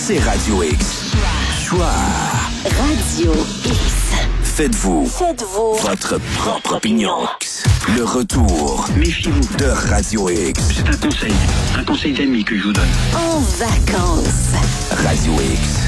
c'est Radio X. Choix. Radio X. Faites-vous votre propre opinion. Le retour Méfiez-vous de Radio X. C'est un conseil d'amis que je vous donne. En vacances. Radio X.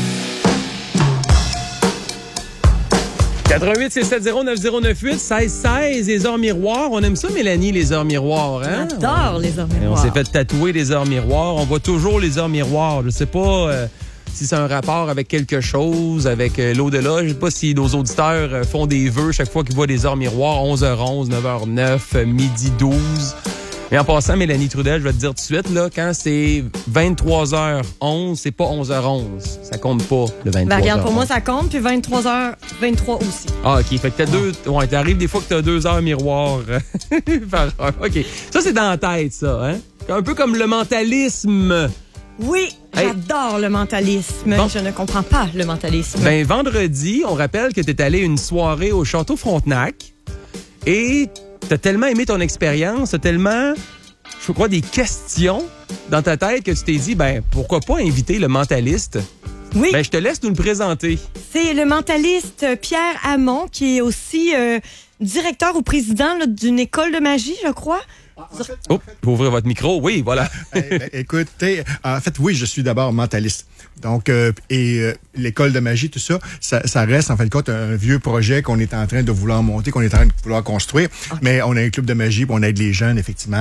88 670 9098 1616 les heures miroirs. On aime ça, Mélanie, les heures miroirs, hein? J'adore les heures On miroirs. s'est fait tatouer les heures miroirs. On voit toujours les heures miroirs. Je sais pas si c'est un rapport avec quelque chose, avec l'au-delà. Je sais pas si nos auditeurs font des vœux chaque fois qu'ils voient des heures miroirs. 11h11, 9h09, midi 12. Mais en passant, Mélanie Trudel, je vais te dire tout de suite, là, quand c'est 23h11, c'est pas 11h11. Ça compte pas, le 23h11. Ben, regarde, pour moi, ça compte, puis 23h23 aussi. Ah, OK. Fait que t'as deux... Ouais, t'arrives des fois que t'as 2 heures miroir par heure. OK. Ça, c'est dans la tête, ça, hein? Un peu comme le mentalisme. Oui, Hey. j'adore le mentalisme. Bon. Je ne comprends pas le mentalisme. Ben, vendredi, on rappelle que t'es allé à une soirée au Château Frontenac et t'as tellement aimé ton expérience, t'as tellement, je crois, des questions dans ta tête que tu t'es dit, ben, pourquoi pas inviter le mentaliste? Oui, Ben, je te laisse nous le présenter. c'est le mentaliste Pierre Hamon, qui est aussi directeur ou président là, d'une école de magie, je crois. Oh, pour ouvrir votre micro, oui, voilà. Écoutez, en fait, oui, je suis d'abord mentaliste. Donc, l'école de magie, tout ça, ça reste en fin de compte un vieux projet qu'on est en train de vouloir monter, qu'on est en train de vouloir construire. Okay. Mais on a un club de magie, puis on aide les jeunes, effectivement,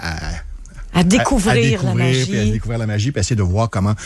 À découvrir la magie. Puis à découvrir la magie, puis essayer de voir comment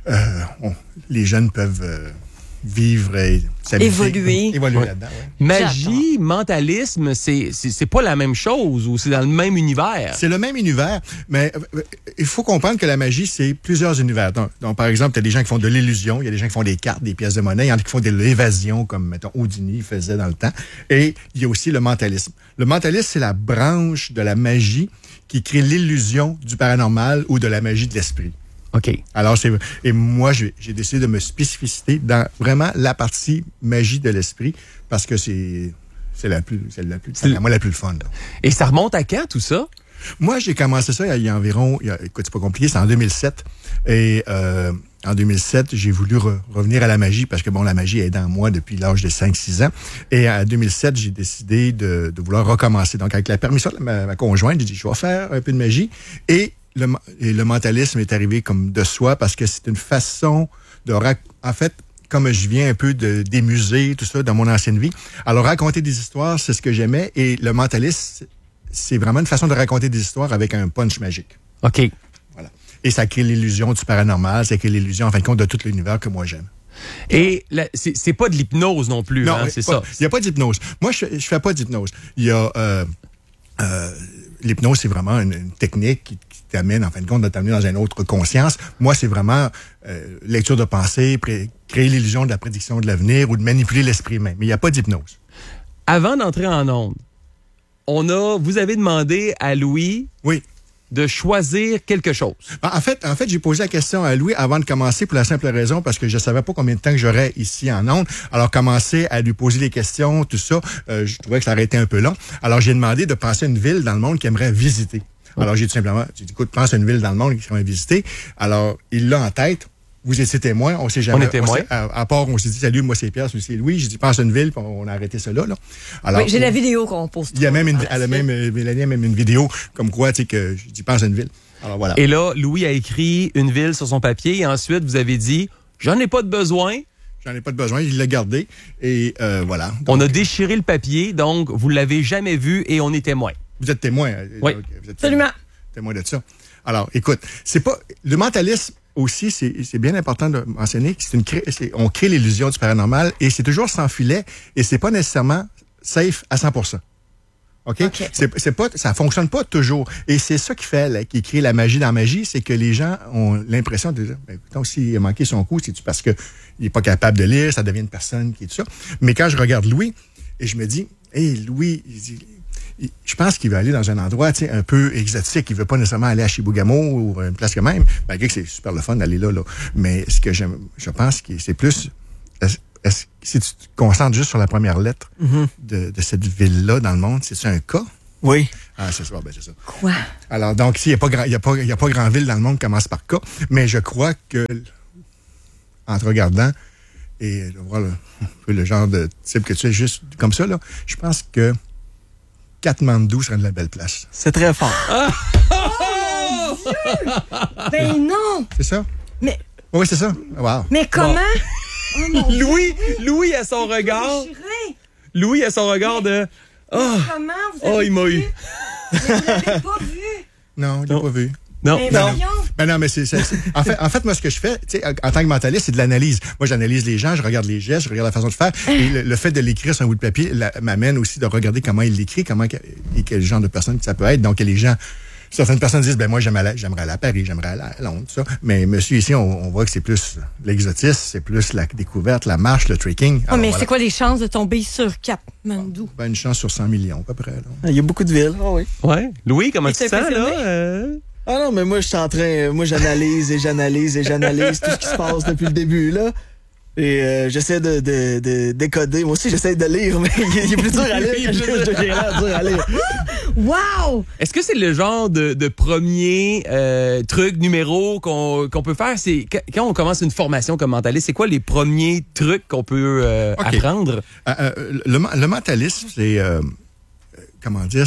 les jeunes peuvent vivre et évoluer là-dedans. Ouais. Magie, mentalisme, c'est pas la même chose ou c'est dans le même univers? C'est le même univers, mais il faut comprendre que la magie, c'est plusieurs univers. Donc par exemple, il y a des gens qui font de l'illusion, il y a des gens qui font des cartes, des pièces de monnaie, il y en a qui font de l'évasion, comme, mettons, Houdini faisait dans le temps. Et il y a aussi le mentalisme. Le mentalisme, c'est la branche de la magie qui crée l'illusion du paranormal ou de la magie de l'esprit. OK. Alors, et moi, j'ai décidé de me spécifier dans vraiment la partie magie de l'esprit parce que c'est la plus fun. Là. Et ça remonte à quand, tout ça? Moi, j'ai commencé ça il y a environ, écoute, c'est pas compliqué, c'est en 2007. Et en 2007, j'ai voulu revenir à la magie parce que, bon, la magie est dans moi depuis l'âge de 5-6 ans. Et en 2007, j'ai décidé de vouloir recommencer. Donc, avec la permission de ma conjointe, j'ai dit, je vais faire un peu de magie. Et le mentalisme est arrivé comme de soi parce que c'est une façon de... En fait, comme je viens un peu des musées, tout ça, dans mon ancienne vie, alors raconter des histoires, c'est ce que j'aimais. Et le mentalisme, c'est vraiment une façon de raconter des histoires avec un punch magique. OK. Voilà. Et ça crée l'illusion du paranormal, ça crée l'illusion, en fin de compte, de tout l'univers que moi j'aime. Et c'est pas de l'hypnose non plus, non, hein, c'est ça. Il n'y a pas d'hypnose. Moi, je fais pas d'hypnose. Il y a... l'hypnose, c'est vraiment une technique qui t'amène, en fin de compte, de t'amener dans une autre conscience. Moi, c'est vraiment lecture de pensée, créer l'illusion de la prédiction de l'avenir ou de manipuler l'esprit même. Mais il n'y a pas d'hypnose. Avant d'entrer en onde, vous avez demandé à Louis oui. de choisir quelque chose. En fait, j'ai posé la question à Louis avant de commencer pour la simple raison parce que je savais pas combien de temps que j'aurais ici en ondes. Alors, commencer à lui poser des questions, tout ça, je trouvais que ça aurait été un peu long. Alors, j'ai demandé de penser à une ville dans le monde qu'il aimerait visiter. Alors, j'ai dit, écoute, pense à une ville dans le monde qu'il aimerait visiter. Alors, il l'a en tête. Vous étiez témoin, on sait jamais. On est témoin. À part, on s'est dit, salut, moi c'est Pierre, c'est Louis. J'ai dit, pense à une ville, puis on a arrêté ça là. Alors, oui, j'ai la vidéo qu'on pose. Il y a même Mélanie a même une vidéo comme quoi, tu sais, que je dis, pense à une ville. Alors, voilà. Et là, Louis a écrit une ville sur son papier et ensuite, vous avez dit, j'en ai pas de besoin. J'en ai pas de besoin, il l'a gardé. Et voilà. Donc, on a déchiré le papier, donc vous l'avez jamais vu et on est témoin. Vous êtes témoin. Oui. Vous êtes absolument. Témoin de ça. Alors, écoute, c'est pas... Le mentalisme, aussi, c'est bien important de mentionner que on crée l'illusion du paranormal et c'est toujours sans filet et c'est pas nécessairement safe à 100%. OK? C'est pas, ça fonctionne pas toujours. Et c'est ça qui crée la magie dans la magie, c'est que les gens ont l'impression de dire, écoute, s'il a manqué son coup, c'est-tu parce que il est pas capable de lire, ça devient une personne qui est tout ça. Mais quand je regarde Louis et je me dis, Louis, je pense qu'il veut aller dans un endroit un peu exotique. Il veut pas nécessairement aller à Chibougamau ou une place que même, malgré que c'est super le fun d'aller là. Mais ce que je pense que c'est plus... si tu te concentres juste sur la première lettre de cette ville-là dans le monde, c'est-tu un cas? Oui. Ah, c'est ça. C'est ça. Quoi? Alors, donc, s'il n'y a pas grand ville dans le monde qui commence par K, mais je crois que en te regardant et de voir le genre de type que tu es juste comme ça, là, je pense que Katmandou serait une la belle place. C'est très fort. Ben non! C'est ça? Mais, Oui, c'est ça. Wow. mais comment? Oh mon Dieu, Louis a son regard. déchiré. Louis a son regard de... Oh, Comment vous avez il m'a eu. Mais vous l'avez pas vu? Non, je l'ai pas vu. Non, Mais non. voyons. Ben non, mais en fait, moi, ce que je fais, tu sais, en tant que mentaliste, c'est de l'analyse. Moi, j'analyse les gens, je regarde les gestes, je regarde la façon de faire. Et le fait de l'écrire sur un bout de papier m'amène aussi de regarder comment il l'écrit, et quel genre de personne ça peut être. Donc, les gens, certaines personnes disent, ben moi, j'aimerais aller à Paris, j'aimerais aller à Londres, tout ça. Mais monsieur, ici, on voit que c'est plus l'exotisme, c'est plus la découverte, la marche, le trekking. Oh, mais c'est quoi les chances de tomber sur Katmandou? Ben, une chance sur 100 millions, à peu près. Là. Il y a beaucoup de villes. Ah oui. Ouais. Louis, comment Et tu te t'es sens, là? impressionné? Ah non, mais moi, je suis en train... Moi, j'analyse et j'analyse et j'analyse tout ce qui se passe depuis le début, là. Et j'essaie de décoder. Moi aussi, j'essaie de lire, mais il est plus dur à lire que j'ai l'air dur à lire. Wow! Est-ce que c'est le genre de premier truc, numéro qu'on peut faire? C'est quand on commence une formation comme mentaliste, c'est quoi les premiers trucs qu'on peut apprendre? Le mentalisme, c'est... comment dire?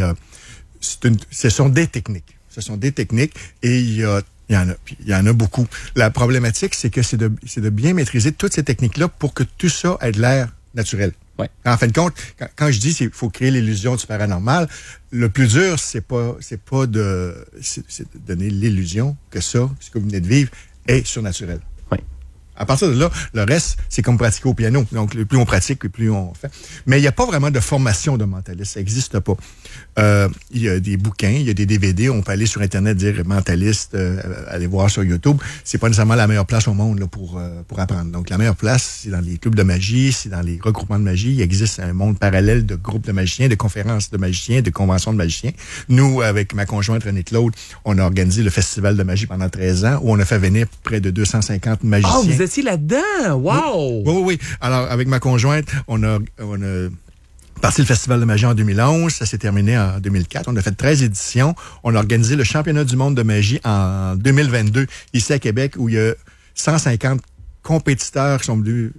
Ce sont des techniques. Ce sont des techniques et il y en a beaucoup. La problématique, c'est que c'est de bien maîtriser toutes ces techniques-là pour que tout ça ait de l'air naturel. Ouais. En fin de compte, quand je dis qu'il faut créer l'illusion du paranormal, le plus dur, c'est de donner l'illusion que ça, ce que vous venez de vivre, est surnaturel. À partir de là, le reste, c'est comme pratiquer au piano. Donc, le plus on pratique, le plus on fait. Mais il n'y a pas vraiment de formation de mentaliste. Ça n'existe pas. Il y a des bouquins, il y a des DVD. On peut aller sur Internet, dire mentaliste, aller voir sur YouTube. C'est pas nécessairement la meilleure place au monde là, pour apprendre. Donc, la meilleure place, c'est dans les clubs de magie, c'est dans les regroupements de magie. Il existe un monde parallèle de groupes de magiciens, de conférences de magiciens, de conventions de magiciens. Nous, avec ma conjointe Renée-Claude, on a organisé le Festival de magie pendant 13 ans où on a fait venir près de 250 magiciens. Oh, vous étiez là-dedans! Wow! Oui. Alors, avec ma conjointe, on a parti le Festival de magie en 2011. Ça s'est terminé en 2004. On a fait 13 éditions. On a organisé le championnat du monde de magie en 2022, ici à Québec, où il y a 150 compétiteurs qui sont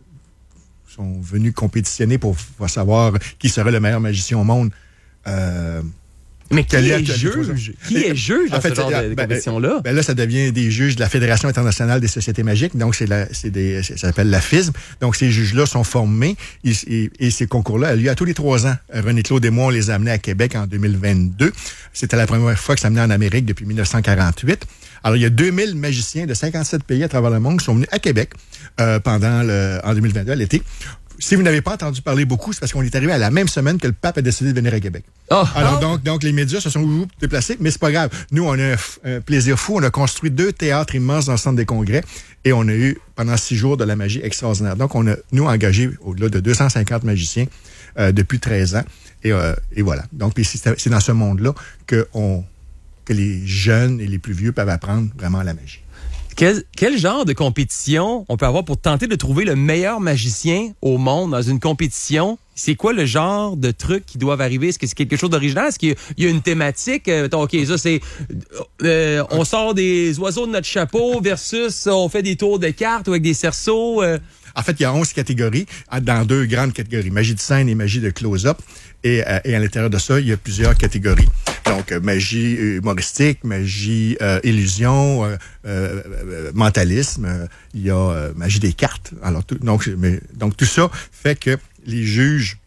venus compétitionner pour savoir qui serait le meilleur magicien au monde. Mais qui est juge? Qui est juge dans ce genre de compétition-là? Là, ça devient des juges de la Fédération internationale des sociétés magiques. Donc, ça s'appelle la FISM. Donc, ces juges-là sont formés et ces concours-là ont lieu à tous les 3 ans. René-Claude et moi, on les a amenés à Québec en 2022. C'était la première fois que ça amenait en Amérique depuis 1948. Alors, il y a 2000 magiciens de 57 pays à travers le monde qui sont venus à Québec en 2022, à l'été. Si vous n'avez pas entendu parler beaucoup, c'est parce qu'on est arrivé à la même semaine que le pape a décidé de venir à Québec. Alors, donc, les médias se sont déplacés, mais c'est pas grave. Nous, on a un plaisir fou. On a construit 2 théâtres immenses dans le centre des congrès et on a eu, pendant 6 jours, de la magie extraordinaire. Donc, on a, nous, engagé au-delà de 250 magiciens depuis 13 ans. Et voilà. Donc, c'est dans ce monde-là que les jeunes et les plus vieux peuvent apprendre vraiment la magie. Quel genre de compétition on peut avoir pour tenter de trouver le meilleur magicien au monde dans une compétition? C'est quoi le genre de trucs qui doivent arriver? Est-ce que c'est quelque chose d'original? Est-ce qu'il y a une thématique? OK, ça, c'est... on sort des oiseaux de notre chapeau versus on fait des tours de cartes ou avec des cerceaux. En fait, il y a 11 catégories, dans 2 grandes catégories, magie de scène et magie de close-up. Et à l'intérieur de ça, il y a plusieurs catégories. Donc, magie humoristique, magie illusion, mentalisme, il y a magie des cartes. Alors, donc, tout ça fait que les juges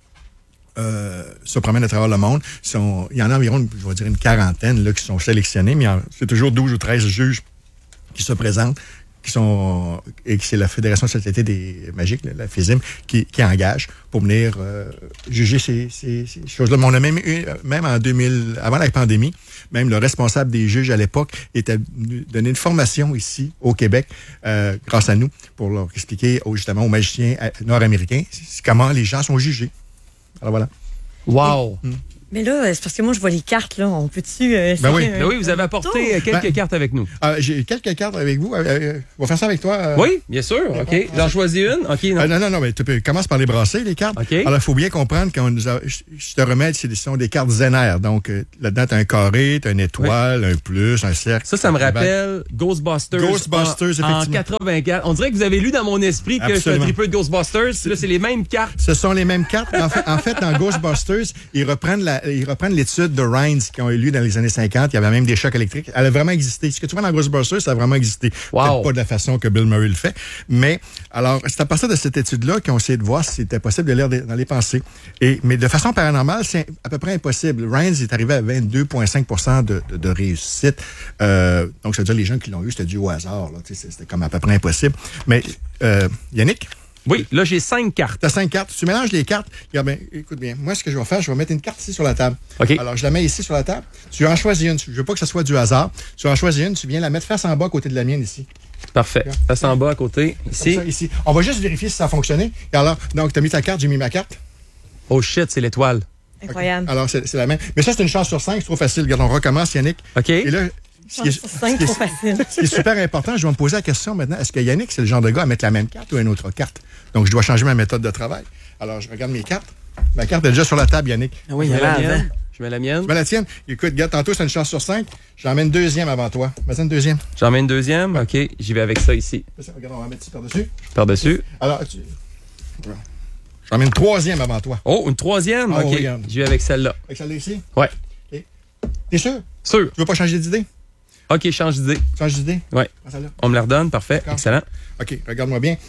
se promènent à travers le monde. Il y en a environ, je vais dire, une quarantaine là, qui sont sélectionnés, mais c'est toujours 12 ou 13 juges qui se présentent. Et c'est la Fédération de Société des Magiques, la FISM, qui engage pour venir juger ces choses-là. Mais on a même eu, en 2000, avant la pandémie, même le responsable des juges à l'époque était venu donner une formation ici, au Québec, grâce à nous, pour leur expliquer justement aux magiciens nord-américains comment les gens sont jugés. Alors voilà. Wow! Mais là, c'est parce que moi, je vois les cartes, là. On peut-tu... Ben oui. Ben oui, vous avez apporté quelques cartes avec nous. J'ai quelques cartes avec vous. On va faire ça avec toi. Oui, bien sûr. OK. J'en choisis une. OK, non. Non, mais tu commences par les brasser, les cartes. OK. Alors, il faut bien comprendre qu'on je te remets, ce sont des cartes Zener. Donc, là-dedans, tu as un carré, tu as une étoile, un plus, un cercle. Ça me rappelle Ghostbusters. Ghostbusters, en effectivement. 84. On dirait que vous avez lu dans mon esprit que je suis un tripeux de Ghostbusters. Là, c'est les mêmes cartes. Ce sont les mêmes cartes. En fait, dans Ghostbusters, ils reprennent l'étude de Rhines qui ont eu lieu dans les années 50. Il y avait même des chocs électriques. Elle a vraiment existé. Ce que tu vois dans Ghostbusters, ça a vraiment existé. Wow. Peut-être pas de la façon que Bill Murray le fait. Mais, alors, c'est à partir de cette étude-là qu'ils ont essayé de voir si c'était possible de lire dans les pensées. Mais de façon paranormale, c'est à peu près impossible. Rhines est arrivé à 22,5% de réussite. Donc, ça veut dire que les gens qui l'ont eu, c'était dû au hasard. Là. C'était comme à peu près impossible. Mais, Yannick? Oui, là, j'ai 5 cartes. T'as 5 cartes. Tu mélanges les cartes. Regarde bien, écoute bien. Moi, ce que je vais faire, je vais mettre une carte ici sur la table. OK. Alors, je la mets ici sur la table. Tu en choisis une. Je veux pas que ce soit du hasard. Tu en choisis une. Tu viens la mettre face en bas à côté de la mienne ici. Parfait. Face en bas à côté. Ici. Comme ça, ici. On va juste vérifier si ça a fonctionné. Et alors, donc, tu as mis ta carte, j'ai mis ma carte. Oh shit, c'est l'étoile. Incroyable. Okay. Alors, c'est la même. Mais ça, c'est une chance sur 5. C'est trop facile. Regarde, on recommence, Yannick. OK. Et là, Chance sur 5, trop facile. Ce qui est super important, je vais me poser la question maintenant. Est-ce que Yannick, c'est le genre de gars à mettre la même carte ou une autre carte? Donc, je dois changer ma méthode de travail. Alors, je regarde mes cartes. Ma carte est déjà sur la table, Yannick. Ah oui, Je il y mets a la là mienne. Je mets la mienne. Tu mets la tienne? Écoute, regarde, tantôt, c'est une chance sur 5. J'en mets une deuxième avant toi. Mets-en une deuxième. J'en mets une deuxième. OK. J'y vais avec ça ici. Regarde, on va mettre ça par-dessus. Par-dessus. Alors, j'en mets une troisième avant toi. Oh, une troisième? Ah, OK. regarde. J'y vais avec celle-là. Avec celle-là ici? Ouais. OK. T'es sûr? Sûr. Tu veux pas changer d'idée? OK, change d'idée. Change d'idée? Ouais. Prends celle-là. On me la redonne. Parfait. D'accord. Excellent. OK, regarde-moi bien.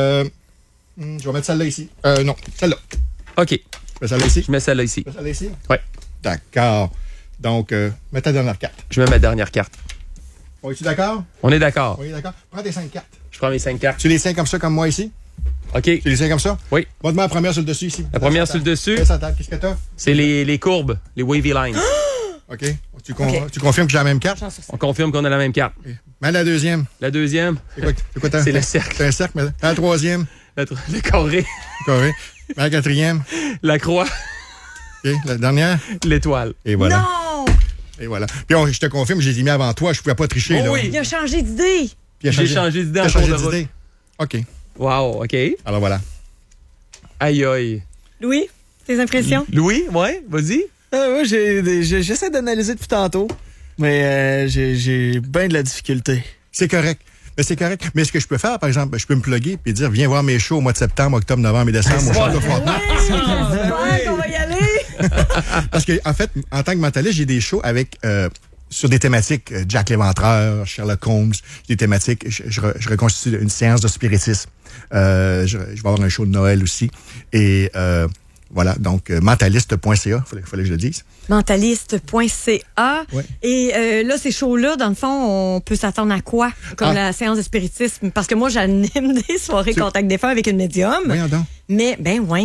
Je vais mettre celle-là ici. Non, celle-là. OK. Mets celle-là ici. Je mets celle-là ici. Mets celle-là ici? Ouais. D'accord. Donc, mets ta dernière carte. Je mets ma dernière carte. Bon, es-tu d'accord? On est d'accord. Oui, d'accord. Prends tes 5 cartes. Je prends mes 5 cartes. Tu les 5 comme ça, comme moi ici? OK. Tu les 5 comme ça? Oui. Montre-moi la première sur le dessus ici. La première sur le dessus, Laisse la table. Qu'est-ce que t'as? c'est les courbes, les wavy lines. OK. Tu confirmes que j'ai la même carte? Chance sur 5. On confirme qu'on a la même carte. Mets la deuxième. La deuxième, C'est quoi t'as? c'est le cercle. C'est un cercle. Mais la troisième. Le carré, Correct. Mets la quatrième. la croix, OK. La dernière. l'étoile. Et voilà. Non! Et voilà. Puis je te confirme, je les ai mis avant toi. Je pouvais pas tricher. Oh là. oui. Il a changé d'idée. Puis il a J'ai changé d'idée en T'as cours changé de route. d'idée. OK. Wow, OK. Alors voilà. Aïe, aïe. Louis, tes impressions? Louis, ouais, vas-y. Moi, j'essaie d'analyser depuis tantôt, mais j'ai bien de la difficulté. C'est correct. Mais c'est correct. Mais ce que je peux faire, par exemple, je peux me plugger et dire viens voir mes shows au mois de septembre, octobre, novembre et décembre au Château Frontenac. J'espère qu'on va y aller. Parce que, en fait, en tant que mentaliste, j'ai des shows avec sur des thématiques Jack l'Éventreur, Sherlock Holmes, des thématiques. Je reconstitue une séance de spiritisme. Je vais avoir un show de Noël aussi. Et voilà, donc mentaliste.ca, fallait que je le dise. Mentaliste.ca. Ouais. Et là, ces shows-là, dans le fond, on peut s'attendre à quoi? Comme la séance de spiritisme. Parce que moi, j'anime des soirées contact défunt avec une médium. Voyons donc. Mais,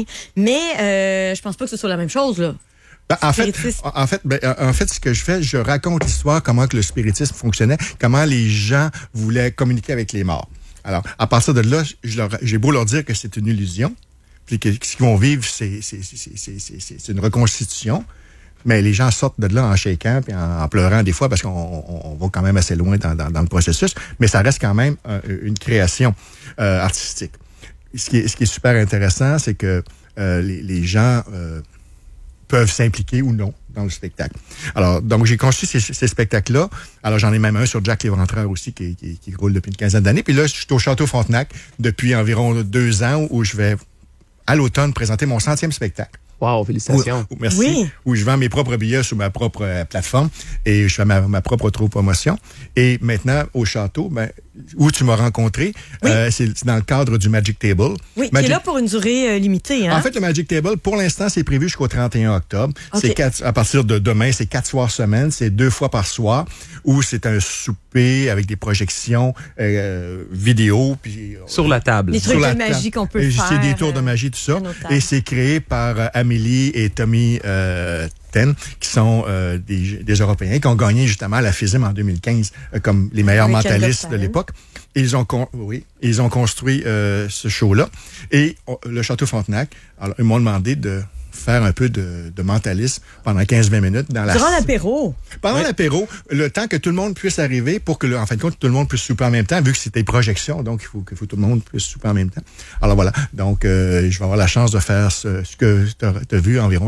je pense pas que ce soit la même chose, là. En fait, ce que je fais, je raconte l'histoire, comment que le spiritisme fonctionnait, comment les gens voulaient communiquer avec les morts. Alors, à partir de là, j'ai beau leur dire que c'est une illusion, puis que ce qu'ils vont vivre, c'est une reconstitution, mais les gens sortent de là en shakant puis en pleurant des fois parce qu'on va quand même assez loin dans le processus, mais ça reste quand même une création artistique. Ce qui est super intéressant, c'est que les gens peuvent s'impliquer ou non dans le spectacle. Alors, donc, j'ai construit ces spectacles-là. Alors, j'en ai même un sur Jack l'Éventreur aussi qui roule depuis une quinzaine d'années. Puis là, je suis au Château Frontenac depuis environ 2 ans où je vais, à l'automne, présenter mon 100e spectacle. Wow, félicitations. Merci. Oui. Où je vends mes propres billets sur ma propre plateforme et je fais ma propre promotion. Et maintenant, au château, où tu m'as rencontré, c'est dans le cadre du Magic Table. Oui, qui est là pour une durée limitée. Hein? En fait, le Magic Table, pour l'instant, c'est prévu jusqu'au 31 octobre. Okay. À partir de demain, c'est 4 soirs semaine. C'est 2 fois par soir où c'est un souper avec des projections vidéo. Puis, Sur la table. Les trucs de magie qu'on peut faire. C'est des tours de magie, tout ça. Et c'est créé par Amélie et Tommy Ten, qui sont des Européens qui ont gagné justement la FISM en 2015 comme les meilleurs mentalistes de l'époque. Et ils ont construit ce show-là. Et le Château Frontenac, alors, ils m'ont demandé de faire un peu de mentalisme pendant 15-20 minutes dans la Durant l'apéro. Pendant l'apéro, le temps que tout le monde puisse arriver pour que, en fin de compte, tout le monde puisse souper en même temps, vu que c'était projection, donc il faut que tout le monde puisse souper en même temps. Alors voilà, donc je vais avoir la chance de faire ce que tu as vu environ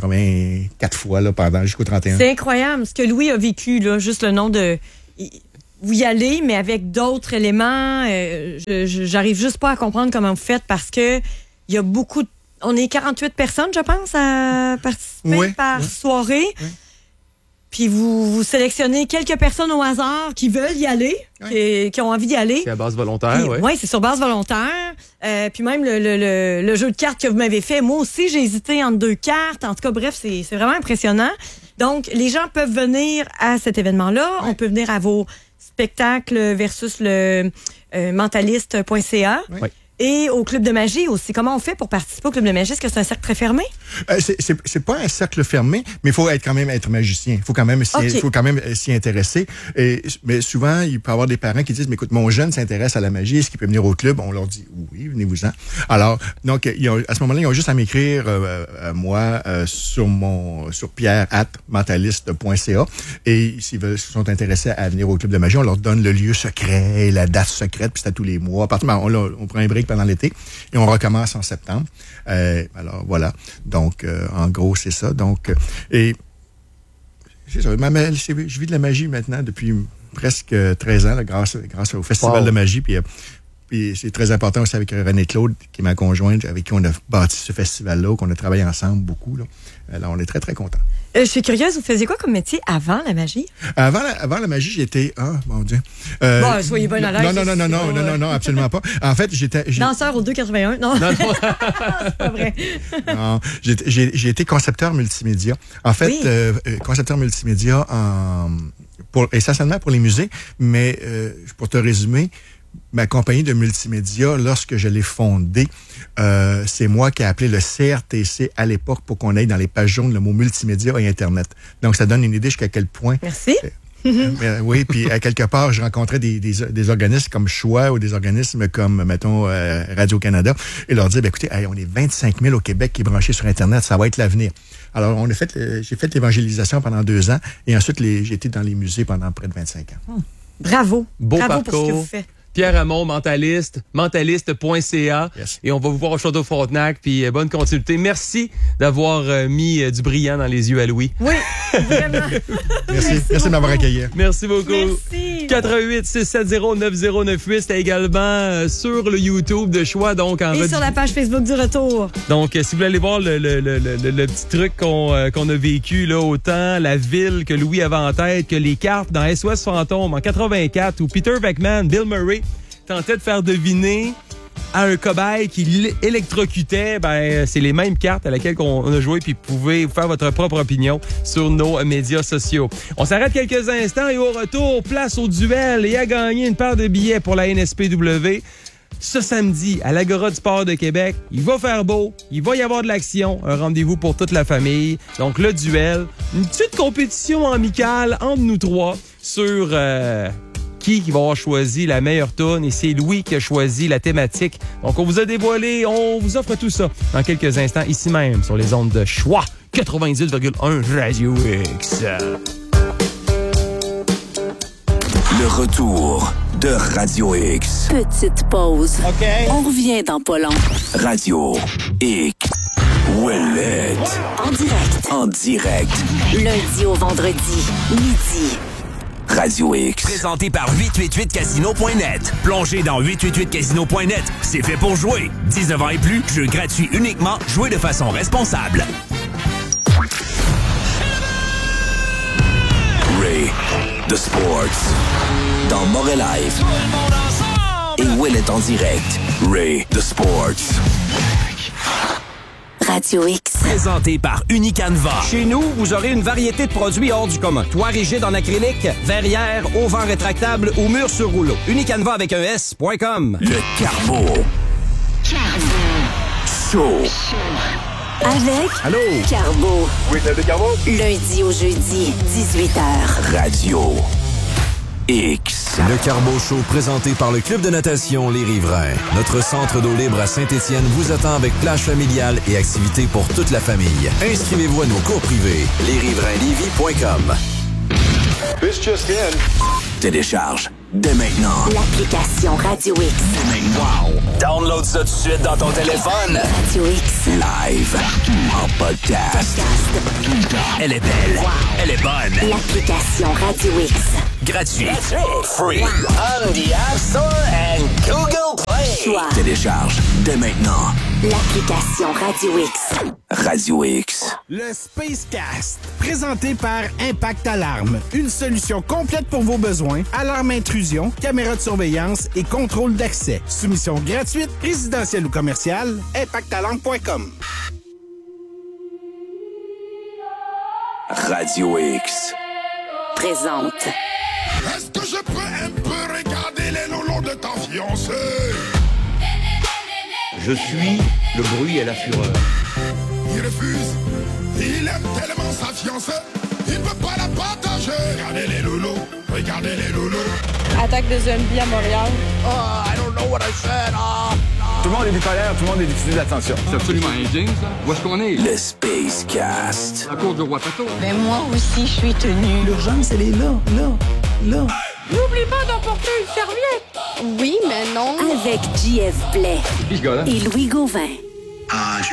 184 fois là, jusqu'au 31. C'est incroyable ce que Louis a vécu, là, juste le nom de... Vous y allez, mais avec d'autres éléments. J'arrive juste pas à comprendre comment vous faites parce que il y a beaucoup de... On est 48 personnes, je pense, à participer par soirée. Oui. Puis vous sélectionnez quelques personnes au hasard qui veulent y aller, qui ont envie d'y aller. C'est à base volontaire, oui. Oui, c'est sur base volontaire. Puis même le jeu de cartes que vous m'avez fait, moi aussi, j'ai hésité entre 2 cartes. En tout cas, bref, c'est vraiment impressionnant. Donc, les gens peuvent venir à cet événement-là. Ouais. On peut venir à vos spectacles versus le mentaliste.ca. Ouais. Et au Club de magie aussi. Comment on fait pour participer au Club de magie? Est-ce que c'est un cercle très fermé? C'est pas un cercle fermé, mais il faut quand même être magicien. Il faut quand même s'y intéresser. Mais souvent, il peut y avoir des parents qui disent, mais écoute, mon jeune s'intéresse à la magie. Est-ce qu'il peut venir au club? On leur dit, oui, venez-vous-en. Alors, donc, à ce moment-là, ils ont juste à m'écrire à moi sur pierre@mentaliste.ca. Et s'ils sont intéressés à venir au Club de magie, on leur donne le lieu secret, la date secrète, puis c'est à tous les mois. On prend un break pendant l'été et on recommence en septembre. Alors voilà. Donc en gros c'est ça. Donc et c'est ça. Je vis de la magie maintenant depuis presque 13 ans là, grâce au Festival de magie. Puis c'est très important aussi avec René Claude, qui est ma conjointe, avec qui on a bâti ce festival-là, qu'on a travaillé ensemble beaucoup. Là. Alors, on est très, très contents. Je suis curieuse, vous faisiez quoi comme métier avant la magie? Avant la magie, j'étais... Ah, mon Dieu. Soyez bonne à l'aise. Non, absolument pas. En fait, j'étais... Danseur au 281, non? Non, c'est pas vrai. Non, j'ai été concepteur multimédia. En fait, concepteur multimédia essentiellement pour les musées, mais pour te résumer, ma compagnie de multimédia, lorsque je l'ai fondée, c'est moi qui ai appelé le CRTC à l'époque pour qu'on aille dans les pages jaunes le mot multimédia et Internet. Donc, ça donne une idée jusqu'à quel point... Merci. Oui, puis à quelque part, je rencontrais des organismes comme Choix ou des organismes comme, mettons, Radio-Canada et leur dire, écoutez, on est 25 000 au Québec qui est branché sur Internet, ça va être l'avenir. Alors, j'ai fait l'évangélisation pendant 2 ans et ensuite, j'ai été dans les musées pendant près de 25 ans. Bravo. Bravo parcours. Pour ce que vous faites. Pierre Hamon, mentaliste.ca. Yes. Et on va vous voir au Château-Frontenac. Puis bonne continuité. Merci d'avoir mis du brillant dans les yeux à Louis. Oui, vraiment. Merci de m'avoir accueilli. Merci beaucoup. Merci. 88-670-9098. C'était également sur le YouTube de Choix. Donc, sur la page Facebook du Retour. Donc, si vous voulez aller voir le petit truc qu'on a vécu, là, autant la ville que Louis avait en tête que les cartes dans SOS Fantôme en 84 où Peter Venkman, Bill Murray tentait de faire deviner à un cobaye qui électrocutait, c'est les mêmes cartes à laquelle on a joué, puis vous pouvez faire votre propre opinion sur nos médias sociaux. On s'arrête quelques instants et au retour, place au duel et à gagner une paire de billets pour la NSPW. Ce samedi, à l'Agora du Sport de Québec, il va faire beau, il va y avoir de l'action, un rendez-vous pour toute la famille. Donc, le duel, une petite compétition amicale entre nous trois sur... qui va avoir choisi la meilleure toune et c'est Louis qui a choisi la thématique. Donc, on vous a dévoilé, on vous offre tout ça dans quelques instants, ici même, sur les ondes de Choix 98,1 Radio X. Le retour de Radio X. Petite pause. OK. On revient dans pas long. Radio X. Ouellet. En direct. Lundi au vendredi, midi. Radio X. Présenté par 888casino.net. Plongez dans 888casino.net. C'est fait pour jouer. 19 ans et plus, jeu gratuit uniquement. Jouez de façon responsable. Ray, The Sports. Dans Morel Live. Et Ouellet en direct. Ray, The Sports. Radio X. Présenté par Unicanva. Chez nous, vous aurez une variété de produits hors du commun. Toit rigide en acrylique, verrière, auvent rétractable ou mur sur rouleau. Unicanva avec un S.com. Le Carbo. Show. Avec Allô? Carbo. Oui, c'est le Carbo. Lundi au jeudi, 18h. Radio X. Le Carbo Show présenté par le Club de natation Les Riverains. Notre centre d'eau libre à Saint-Étienne vous attend avec plage familiale et activités pour toute la famille. Inscrivez-vous à nos cours privés. lesriverainlevy.com. This just in. Télécharge dès maintenant l'application Radio X. Wow! Download ça tout de suite dans ton téléphone. Radio X. Live en podcast. Elle est belle. Wow. Elle est bonne. L'application Radio X. Gratuit. Free. On the App Store and Google Play. Choix. Télécharge dès maintenant l'application Radio X. Radio X. Le Spacecast, présenté par Impact Alarme. Une solution complète pour vos besoins. Alarme intrusion, caméra de surveillance et contrôle d'accès. Soumission gratuite, résidentielle ou commerciale. ImpactAlarme.com. Radio X. Présente. Est-ce que je peux un peu regarder les lolos de ta fiancée? Je suis le bruit et la fureur. Il refuse. Il aime tellement sa fiancée. Il ne peut pas la partager. Regardez les lolos. Regardez les lolos. Attaque de zombies à Montréal. Oh, I don't know what I said. Tout le monde est bipolaire, tout le monde est diffusé de l'attention. C'est absolument indien, ça. Où est-ce qu'on est? Le Spacecast. La cour de Wapato. Ben moi aussi, je suis tenue. L'urgence, elle est là. N'oublie pas d'emporter une serviette. Oui, mais non. Avec JF Blais Qui ce gars-là? et Louis Gauvin. Ah, je